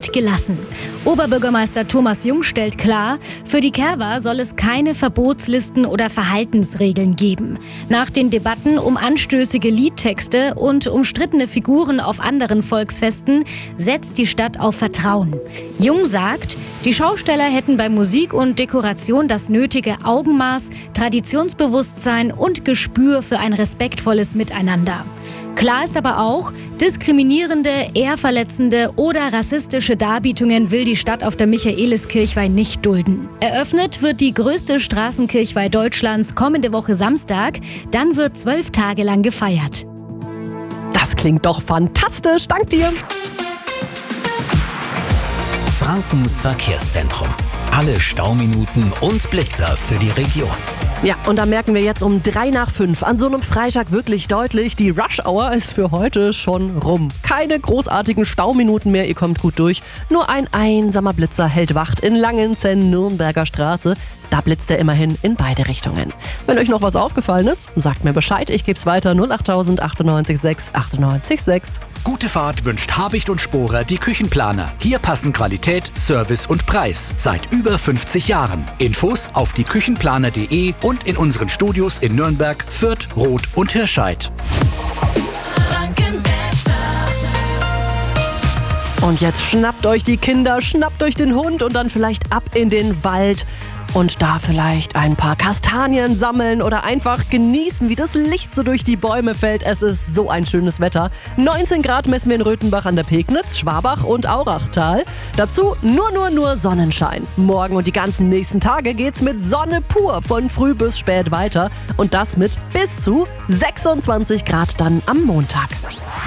bleibt gelassen. Oberbürgermeister Thomas Jung stellt klar, für die Kerwa soll es keine Verbotslisten oder Verhaltensregeln geben. Nach den Debatten um anstößige Liedtexte und umstrittene Figuren auf anderen Volksfesten setzt die Stadt auf Vertrauen. Jung sagt, die Schausteller hätten bei Musik und Dekoration das nötige Augenmaß, Traditionsbewusstsein und Gespür für ein respektvolles Miteinander. Klar ist aber auch, diskriminierende, ehrverletzende oder rassistische Darbietungen will die Stadt auf der Michaeliskirchweih nicht dulden. Eröffnet wird die größte Straßenkirchweih Deutschlands kommende Woche Samstag. Dann wird 12 Tage lang gefeiert. Das klingt doch fantastisch. Dank dir. Frankens Verkehrszentrum. Alle Stauminuten und Blitzer für die Region. Ja, und da merken wir jetzt um 5:03 an so einem Freitag wirklich deutlich, die Rush-Hour ist für heute schon rum. Keine großartigen Stauminuten mehr, ihr kommt gut durch. Nur ein einsamer Blitzer hält Wacht in Langenzenn, Nürnberger Straße. Da blitzt er immerhin in beide Richtungen. Wenn euch noch was aufgefallen ist, sagt mir Bescheid. Ich geb's weiter 08000 98 6 98 6. Gute Fahrt wünscht Habicht und Sporer die Küchenplaner. Hier passen Qualität, Service und Preis. Seit über 50 Jahren. Infos auf dieküchenplaner.de und in unseren Studios in Nürnberg, Fürth, Roth und Hirscheid. Und jetzt schnappt euch die Kinder, schnappt euch den Hund und dann vielleicht ab in den Wald. Und da vielleicht ein paar Kastanien sammeln oder einfach genießen, wie das Licht so durch die Bäume fällt. Es ist so ein schönes Wetter. 19 Grad messen wir in Röthenbach an der Pegnitz, Schwabach und Aurachtal. Dazu nur Sonnenschein. Morgen und die ganzen nächsten Tage geht's mit Sonne pur von früh bis spät weiter. Und das mit bis zu 26 Grad dann am Montag.